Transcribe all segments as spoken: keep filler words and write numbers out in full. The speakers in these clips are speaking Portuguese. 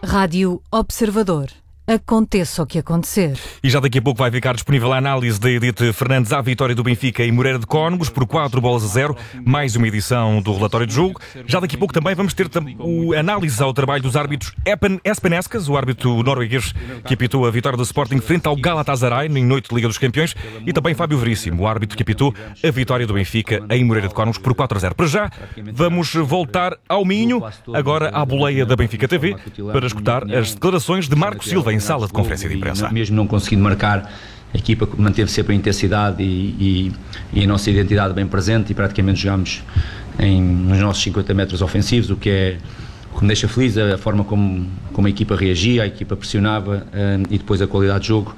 Rádio Observador. Aconteça o que acontecer. E já daqui a pouco vai ficar disponível a análise da Edith Fernandes à vitória do Benfica em Moreira de Cónegos por quatro bolas a zero, mais uma edição do relatório de jogo. Já daqui a pouco também vamos ter tam- o análise ao trabalho dos árbitros Epen Espenescas, o árbitro norueguês que apitou a vitória do Sporting frente ao Galatasaray em noite de Liga dos Campeões, e também Fábio Veríssimo, o árbitro que apitou a vitória do Benfica em Moreira de Cónegos por quatro a zero. Para já, vamos voltar ao Minho, agora à boleia da Benfica T V, para escutar as declarações de Marco Silva em sala de conferência de imprensa. Mesmo não conseguindo marcar, a equipa manteve sempre a intensidade e, e, e a nossa identidade bem presente, e praticamente jogámos em, nos nossos cinquenta metros ofensivos, o que, é, o que me deixa feliz, a forma como, como a equipa reagia, a equipa pressionava, um, e depois a qualidade de jogo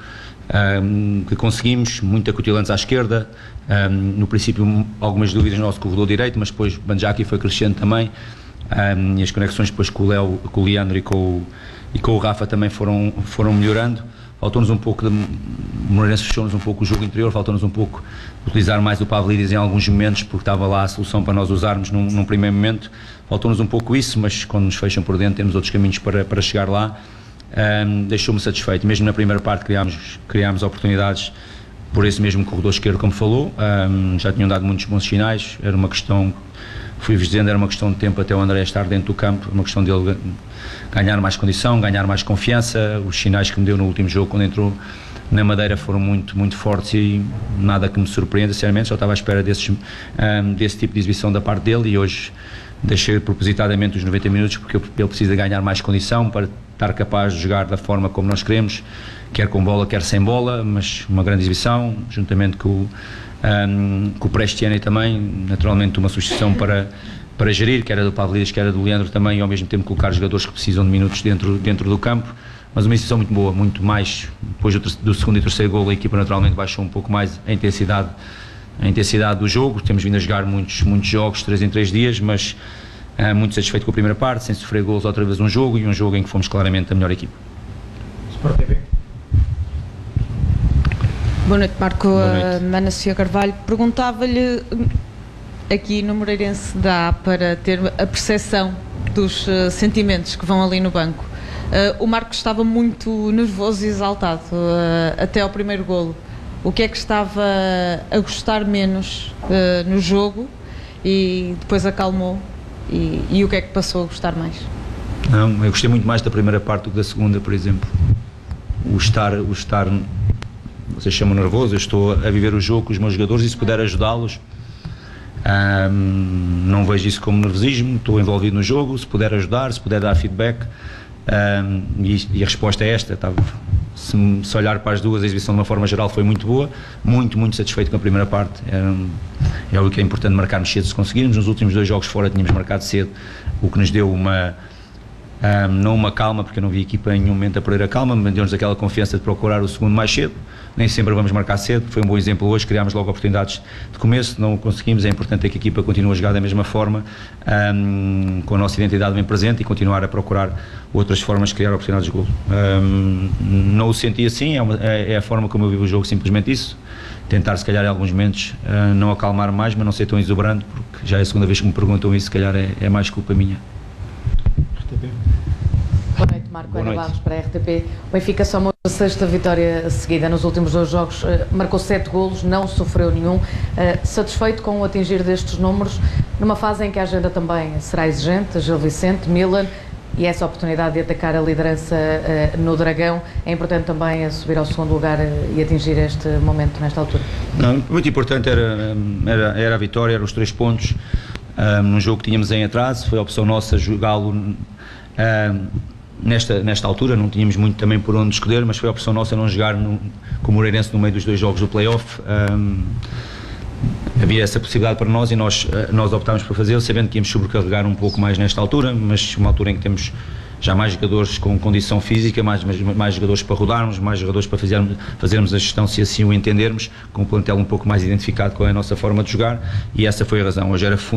um, que conseguimos, muito acutilantes à esquerda, um, no princípio algumas dúvidas no nosso corredor direito, mas depois Banjaki foi crescendo também, um, e as conexões depois com o Léo, com o Leandro e com o e com o Rafa também foram, foram melhorando. Faltou-nos um pouco, de, o Moreirense fechou-nos um pouco o jogo interior, faltou-nos um pouco utilizar mais o Pavlidis em alguns momentos, porque estava lá a solução para nós usarmos num, num primeiro momento. Faltou-nos um pouco isso, mas quando nos fecham por dentro temos outros caminhos para, para chegar lá. Um, deixou-me satisfeito, mesmo na primeira parte criámos, criámos oportunidades por esse mesmo corredor esquerdo, como falou, um, já tinham dado muitos bons sinais, era uma questão, fui-vos dizendo, era uma questão de tempo até o André estar dentro do campo, uma questão dele ganhar mais condição, ganhar mais confiança. Os sinais que me deu no último jogo, quando entrou na Madeira, foram muito, muito fortes e nada que me surpreenda, sinceramente, só estava à espera desses, um, desse tipo de exibição da parte dele, e hoje deixei propositadamente os noventa minutos, porque ele precisa ganhar mais condição para estar capaz de jogar da forma como nós queremos, quer com bola, quer sem bola, mas uma grande exibição, juntamente com o, um, com o Prestiani também, naturalmente uma substituição para, para gerir, quer era do Pavlidis, quer era do Leandro também, e ao mesmo tempo colocar jogadores que precisam de minutos dentro, dentro do campo, mas uma exibição muito boa, muito mais, depois do, do segundo e terceiro golo a equipa naturalmente baixou um pouco mais a intensidade, a intensidade do jogo, temos vindo a jogar muitos, muitos jogos, três em três dias, mas uh, muito satisfeito com a primeira parte, sem sofrer golos, outra vez um jogo, e um jogo em que fomos claramente a melhor equipa. Sport T V. Boa noite, Marco. Boa noite. Uh, Ana Sofia Carvalho, perguntava-lhe, aqui no Moreirense dá para ter a percepção dos uh, sentimentos que vão ali no banco. Uh, o Marco estava muito nervoso e exaltado uh, até ao primeiro golo. O que é que estava a gostar menos uh, no jogo e depois acalmou, e, e o que é que passou a gostar mais? Não, eu gostei muito mais da primeira parte do que da segunda, por exemplo. O estar, o estar, vocês chamam nervoso, eu estou a viver o jogo com os meus jogadores, e se puder ajudá-los, um, não vejo isso como nervosismo, estou envolvido no jogo, se puder ajudar, se puder dar feedback, um, e, e a resposta é esta. Tá, se, se olhar para as duas, a exibição de uma forma geral foi muito boa, muito, muito satisfeito com a primeira parte. É, é o que é importante marcarmos cedo se conseguirmos. Nos últimos dois jogos fora tínhamos marcado cedo, o que nos deu uma, um, não uma calma, porque eu não vi a equipa em nenhum momento a perder a calma, mas deu-nos aquela confiança de procurar o segundo mais cedo. Nem sempre vamos marcar cedo, foi um bom exemplo hoje, criámos logo oportunidades de começo, não conseguimos, é importante que a equipa continue a jogar da mesma forma, um, com a nossa identidade bem presente, e continuar a procurar outras formas de criar oportunidades de golo. Um, não o senti assim, é, uma, é a forma como eu vivo o jogo, simplesmente isso, tentar se calhar em alguns momentos uh, não acalmar mais, mas não ser tão exuberante, porque já é a segunda vez que me perguntam isso, se calhar é, é mais culpa minha. Boa noite, Marco. Boa Ana noite. Barros para a R T P. O Benfica só uma sexta vitória seguida nos últimos dois jogos, marcou sete golos, não sofreu nenhum. Satisfeito com o atingir destes números, numa fase em que a agenda também será exigente, Gil Vicente, Milan, e essa oportunidade de atacar a liderança no Dragão, é importante também subir ao segundo lugar e atingir este momento nesta altura? Não, muito importante era, era, era a vitória, eram os três pontos, um, num jogo que tínhamos em atraso, foi a opção nossa jogá-lo um, nesta, nesta altura, não tínhamos muito também por onde escolher, mas foi a opção nossa não jogar no, com o Moreirense no meio dos dois jogos do play-off. Um, havia essa possibilidade para nós, e nós, nós optámos por fazê-lo, sabendo que íamos sobrecarregar um pouco mais nesta altura, mas uma altura em que temos já mais jogadores com condição física, mais, mais, mais jogadores para rodarmos, mais jogadores para fazermos, fazermos a gestão, se assim o entendermos, com um plantel um pouco mais identificado com a nossa forma de jogar, e essa foi a razão. Hoje era